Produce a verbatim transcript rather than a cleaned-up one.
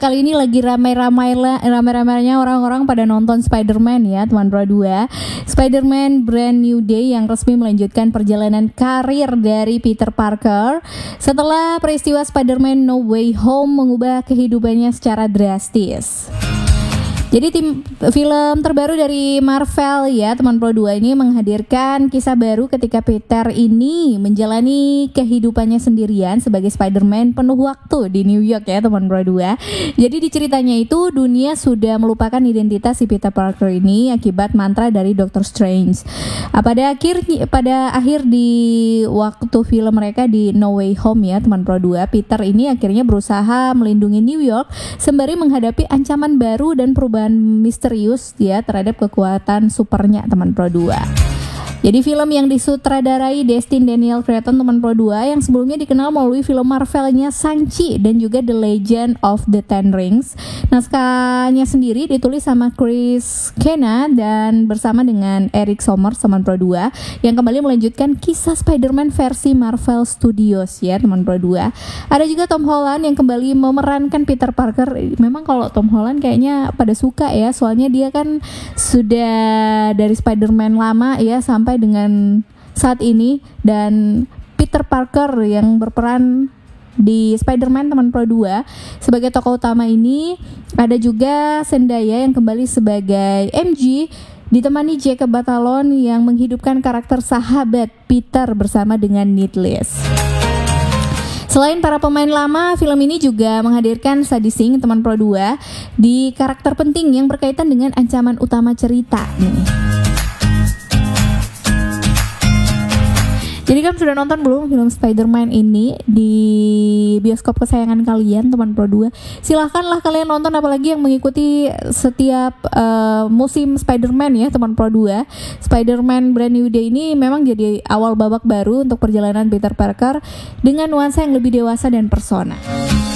kali ini lagi ramai-ramai ramai-ramainya orang-orang pada nonton Spider-Man ya teman Pro dua. Spider-Man Brand New Day yang resmi melanjutkan perjalanan karir dari Peter Parker setelah peristiwa Spider-Man No Way Home mengubah kehidupannya secara drastis. Jadi tim film terbaru dari Marvel ya teman Pro dua ini menghadirkan kisah baru ketika Peter ini menjalani kehidupannya sendirian sebagai Spider-Man penuh waktu di New York ya teman Pro dua. Jadi di ceritanya itu dunia sudah melupakan identitas si Peter Parker ini akibat mantra dari Doctor Strange. Pada akhir pada akhir di waktu film mereka di No Way Home ya teman Pro dua, Peter ini akhirnya berusaha melindungi New York sembari menghadapi ancaman baru dan perubahan misterius ya terhadap kekuatan supernya teman Pro dua. Jadi film yang disutradarai Destin Daniel Cretton teman Pro dua yang sebelumnya dikenal melalui film Marvelnya Shang-Chi dan juga The Legend of the Ten Rings. Naskahnya sendiri ditulis sama Chris Kena dan bersama dengan Eric Sommers teman Pro dua yang kembali melanjutkan kisah Spider-Man versi Marvel Studios ya teman Pro dua. Ada juga Tom Holland yang kembali memerankan Peter Parker. Memang kalau Tom Holland kayaknya pada suka ya, soalnya dia kan sudah dari Spider-Man lama ya sampai dengan saat ini, dan Peter Parker yang berperan di Spider-Man teman Pro dua sebagai tokoh utama ini. Ada juga Zendaya yang kembali sebagai M J ditemani Jacob Batalon yang menghidupkan karakter sahabat Peter bersama dengan Needless. Selain para pemain lama, film ini juga menghadirkan Sadie Sink teman Pro dua di karakter penting yang berkaitan dengan ancaman utama cerita nih. Jadi kan sudah nonton belum film Spider-Man ini di bioskop kesayangan kalian teman Pro dua? Silahkanlah kalian nonton, apalagi yang mengikuti setiap uh, musim Spider-Man ya teman Pro dua. Spider-Man Brand New Day ini memang jadi awal babak baru untuk perjalanan Peter Parker dengan nuansa yang lebih dewasa dan persona.